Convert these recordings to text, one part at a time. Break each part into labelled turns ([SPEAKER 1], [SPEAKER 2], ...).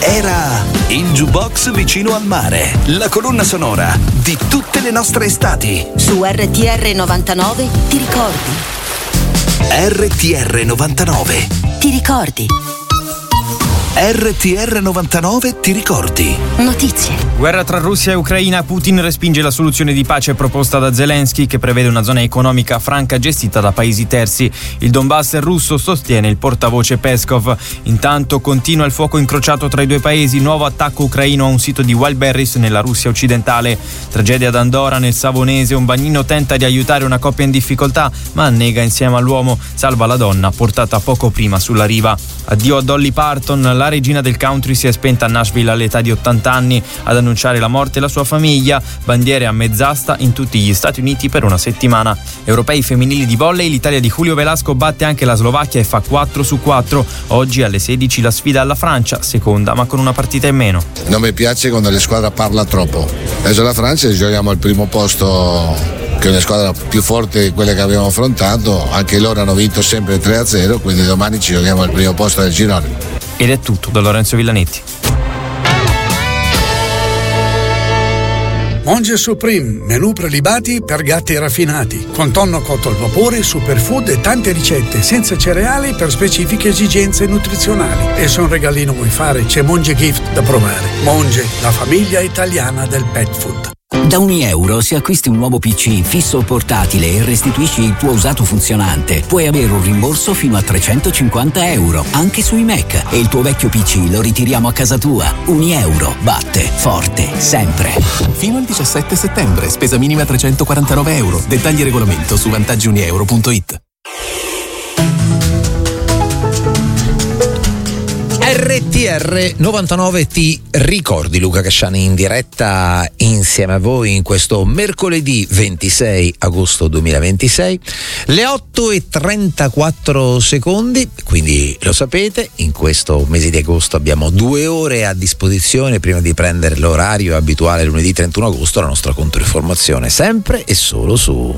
[SPEAKER 1] Era il jukebox vicino al mare, la colonna sonora di tutte le nostre estati.
[SPEAKER 2] Su RTR 99 ti ricordi?
[SPEAKER 1] RTR 99
[SPEAKER 2] Ti ricordi?
[SPEAKER 1] RTR 99 ti ricordi?
[SPEAKER 2] Notizie.
[SPEAKER 3] Guerra tra Russia e Ucraina. Putin respinge la soluzione di pace proposta da Zelensky, che prevede una zona economica franca gestita da paesi terzi. Il Donbass russo, sostiene il portavoce Peskov. Intanto continua il fuoco incrociato tra i due paesi. Nuovo attacco ucraino a un sito di Wildberries nella Russia occidentale. Tragedia ad Andora, nel Savonese. Un bagnino tenta di aiutare una coppia in difficoltà, ma annega insieme all'uomo. Salva la donna, portata poco prima sulla riva. Addio a Dolly Parton. La regina del country si è spenta a Nashville all'età di 80 anni. Ad annunciare la morte la sua famiglia. Bandiere a mezz'asta in tutti gli Stati Uniti per una settimana. Europei femminili di volley. L'Italia di Julio Velasco batte anche la Slovacchia e fa 4-4. Oggi alle 16 la sfida alla Francia, seconda ma con una partita in meno.
[SPEAKER 4] Non mi piace quando la squadra parla troppo. Adesso la Francia giochiamo al primo posto, che è una squadra più forte di quelle che abbiamo affrontato. Anche loro hanno vinto sempre 3-0, quindi domani ci giochiamo al primo posto del girone.
[SPEAKER 3] Ed è tutto da Lorenzo Villanetti.
[SPEAKER 5] Monge Supreme, menù prelibati per gatti raffinati, con tonno cotto al vapore, superfood e tante ricette senza cereali per specifiche esigenze nutrizionali. E se un regalino vuoi fare, c'è Monge Gift da provare. Monge, la famiglia italiana del pet food.
[SPEAKER 6] Da €1 se acquisti un nuovo PC fisso o portatile e restituisci il tuo usato funzionante, puoi avere un rimborso fino a €350, anche sui Mac, e il tuo vecchio PC lo ritiriamo a casa tua. €1 batte forte sempre.
[SPEAKER 7] Fino al 17 settembre, spesa minima €349. Dettagli e regolamento su vantaggiunieuro.it.
[SPEAKER 8] RTR 99 ti ricordi. Luca Casciani in diretta insieme a voi in questo mercoledì 26 agosto 2026, le 8:34 secondi, quindi lo sapete, in questo mese di agosto abbiamo 2 ore a disposizione prima di prendere l'orario abituale lunedì 31 agosto, la nostra controinformazione sempre e solo su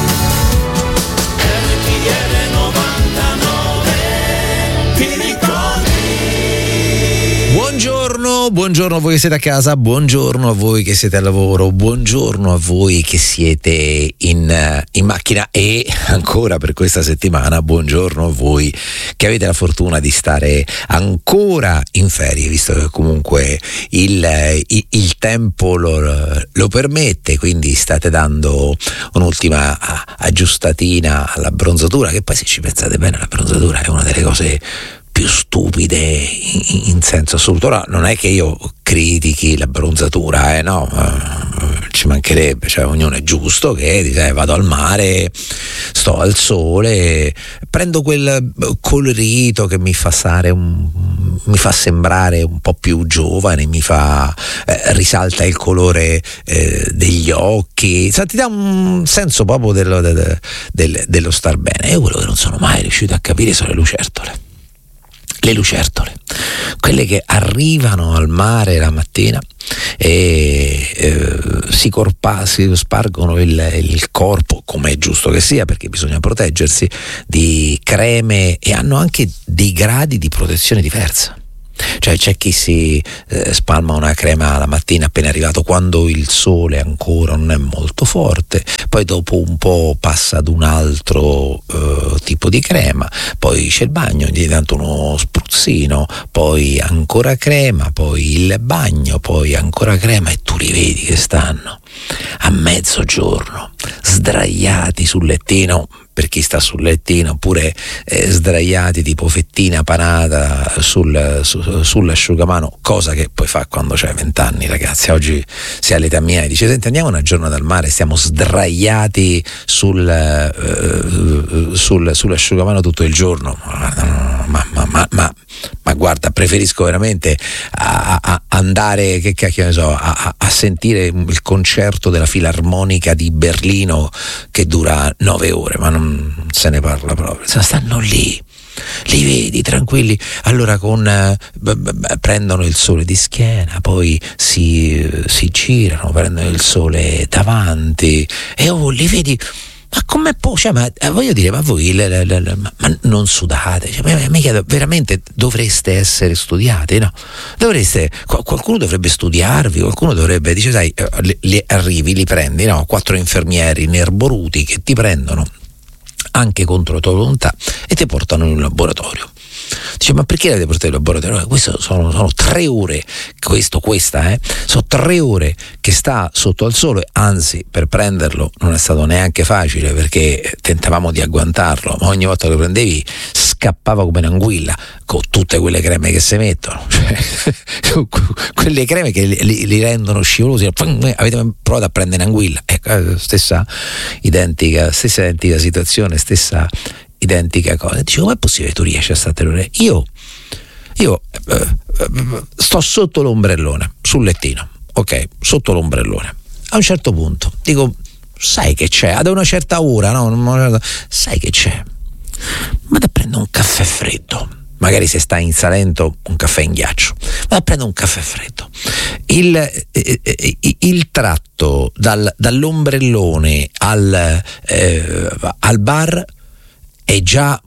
[SPEAKER 8] Buongiorno a voi che siete a casa, buongiorno a voi che siete al lavoro, buongiorno a voi che siete in macchina e ancora per questa settimana buongiorno a voi che avete la fortuna di stare ancora in ferie, visto che comunque il tempo lo permette, quindi state dando un'ultima aggiustatina alla bronzatura, che poi se ci pensate bene la bronzatura è una delle cose più stupide in senso assoluto. Ora, non è che io critichi la bronzatura, no, ci mancherebbe, cioè ognuno è giusto che dice vado al mare, sto al sole, prendo quel colorito che mi fa sembrare un po' più giovane, mi fa risalta il colore degli occhi, ti dà un senso proprio dello star bene. E quello che non sono mai riuscito a capire sono le lucertole. Le lucertole, quelle che arrivano al mare la mattina e si spargono il corpo, come è giusto che sia, perché bisogna proteggersi, di creme, e hanno anche dei gradi di protezione diversa. Cioè c'è chi si spalma una crema la mattina appena arrivato, quando il sole ancora non è molto forte, poi dopo un po' passa ad un altro tipo di crema, poi c'è il bagno, gli dà uno spruzzino, poi ancora crema, poi il bagno, poi ancora crema, e tu li vedi che stanno a mezzogiorno sdraiati sul lettino, per chi sta sul lettino, oppure sdraiati tipo fettina panata sull'asciugamano, cosa che poi fa quando c'hai 20 anni, ragazzi. Oggi si ha l'età mia e dice senti, andiamo una giornata al mare, stiamo sdraiati sull'asciugamano tutto il giorno, ma guarda, preferisco veramente a andare, che cacchio ne so, a sentire il concerto della Filarmonica di Berlino che dura 9 ore, ma non se ne parla proprio. Stanno lì, li vedi tranquilli, allora prendono il sole di schiena, poi si girano, prendono il sole davanti e li vedi ma come può? Cioè, voglio dire, ma voi ma non sudate? Cioè, mi chiedo, veramente dovreste essere studiati, no? Qualcuno dovrebbe studiarvi, qualcuno dovrebbe, dice, sai, arrivi, li prendi, no? 4 infermieri nerboruti che ti prendono anche contro tua volontà e ti portano in un laboratorio. Dice, ma perché l'avete portato in laboratorio? Questo sono 3 ore, sono 3 ore che sta sotto al sole, anzi per prenderlo non è stato neanche facile perché tentavamo di agguantarlo, ma ogni volta che lo prendevi scappava come un'anguilla con tutte quelle creme che si mettono, cioè, quelle creme che li rendono scivolosi. Avete provato a prendere un'anguilla? Ecco, stessa identica situazione, stessa identica cosa. Dico, come è possibile tu riesci a stare 3 ore? Io sto sotto l'ombrellone, sul lettino, ok, sotto l'ombrellone. A un certo punto dico, sai che c'è? Ad una certa ora, no? Sai che c'è? Vado a prendere un caffè freddo. Magari se stai in Salento, un caffè in ghiaccio. Vado a prendere un caffè freddo. Il tratto dall'ombrellone al bar è già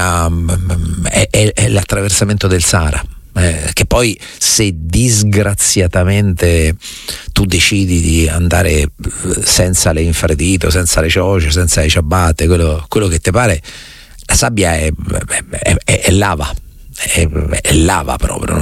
[SPEAKER 8] è l'attraversamento del Sahara, che poi se disgraziatamente tu decidi di andare senza le infradito, senza le cioce, senza le ciabatte, quello che ti pare, la sabbia è lava, è lava proprio,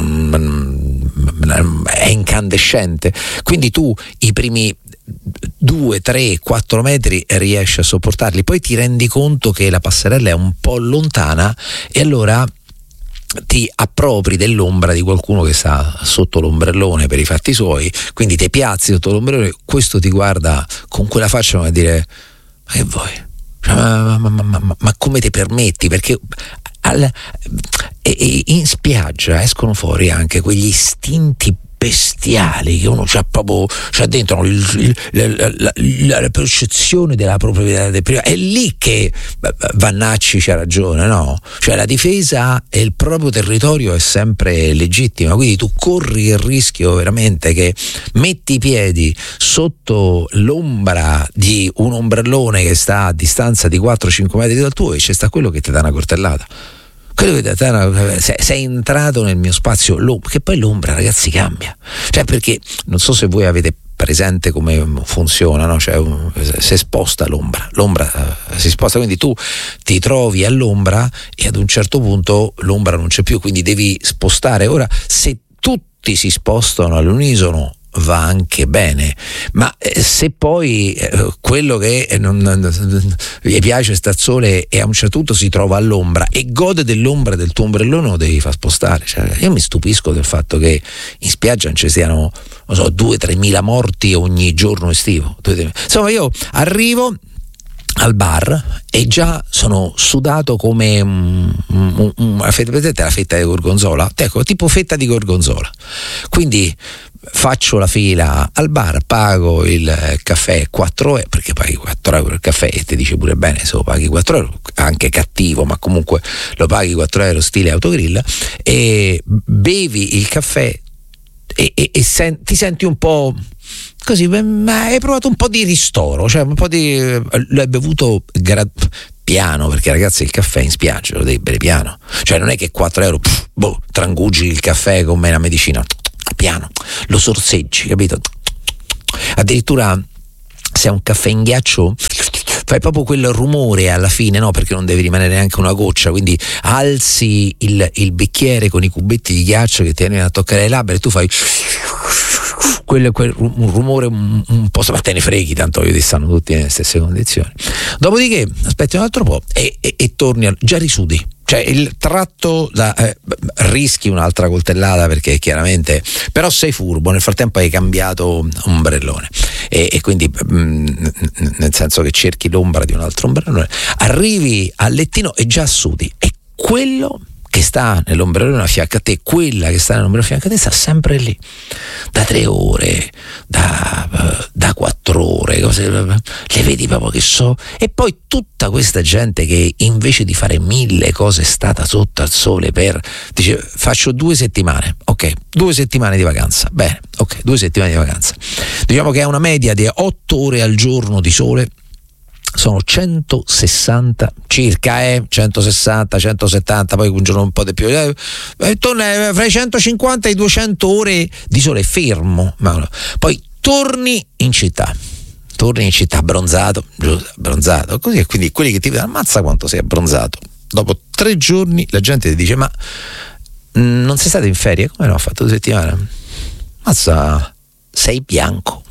[SPEAKER 8] è incandescente, quindi tu i primi 2, 3, 4 metri riesci a sopportarli, poi ti rendi conto che la passerella è un po' lontana e allora ti appropri dell'ombra di qualcuno che sta sotto l'ombrellone per i fatti suoi, quindi ti piazzi sotto l'ombrellone, questo ti guarda con quella faccia come a dire, ma che vuoi? Ma come ti permetti? Perché in spiaggia escono fuori anche quegli istinti bestiali che uno c'ha proprio, c'ha dentro la percezione della proprietà del primo. È lì che Vannacci c'ha ragione, no? Cioè la difesa e il proprio territorio è sempre legittima, quindi tu corri il rischio veramente che metti i piedi sotto l'ombra di un ombrellone che sta a distanza di 4-5 metri dal tuo e c'è sta quello che ti dà una coltellata. Quello che sei entrato nel mio spazio, che poi l'ombra, ragazzi, cambia, cioè, perché non so se voi avete presente come funziona, no? Cioè, se sposta l'ombra si sposta, quindi tu ti trovi all'ombra e ad un certo punto l'ombra non c'è più, quindi devi spostare. Ora, se tutti si spostano all'unisono va anche bene, ma se poi quello che gli piace sta al sole e a un certo punto si trova all'ombra e gode dell'ombra del tuo ombrellone, lo devi far spostare. Cioè, io mi stupisco del fatto che in spiaggia non ci siano, non so, 2-3 mila morti ogni giorno estivo. Insomma, io arrivo al bar e già sono sudato come vedete la fetta di gorgonzola? Ecco, tipo fetta di gorgonzola. Quindi faccio la fila al bar, pago il caffè 4 euro, perché paghi 4 euro il caffè e ti dice pure bene se lo paghi 4 euro, anche cattivo, ma comunque lo paghi 4 euro stile autogrill, e bevi il caffè e ti senti un po' così, ma hai provato un po' di ristoro, cioè un po' di, l'hai bevuto piano, perché ragazzi il caffè in spiaggia lo devi bere piano, cioè non è che 4 euro trangugi il caffè come una medicina, piano, lo sorseggi, capito? Addirittura se è un caffè in ghiaccio fai proprio quel rumore alla fine, no? Perché non deve rimanere neanche una goccia, quindi alzi il bicchiere con i cubetti di ghiaccio che ti vengono a toccare le labbra e tu fai un rumore un po', ma te ne freghi, tanto ti stanno tutti nelle stesse condizioni. Dopodiché aspetti un altro po' e torni, già risudi, cioè il tratto rischi un'altra coltellata perché chiaramente, però sei furbo, nel frattempo hai cambiato ombrellone e quindi nel senso che cerchi l'ombra di un altro ombrellone, arrivi al lettino e già sudi, e quello che sta nell'ombrellone a fianco a te, quella che sta nell'ombrellone a fianco a te sta sempre lì da 3 ore, da 4 ore, le vedi proprio che e poi tutta questa gente che invece di fare 1000 cose è stata sotto al sole dice faccio 2 settimane, ok, 2 settimane di vacanza, bene, ok, 2 settimane di vacanza, diciamo che è una media di 8 ore al giorno di sole sono 160 circa, 160, 170, poi un giorno un po' di più, torna fra i 150 e i 200 ore di sole fermo, poi torni in città abbronzato, così, e quindi quelli che ti vedono, ammazza quanto sei abbronzato. Dopo 3 giorni la gente ti dice: ma non sei stato in ferie? Come no, ho fatto 2 settimane? Ammazza, sei bianco.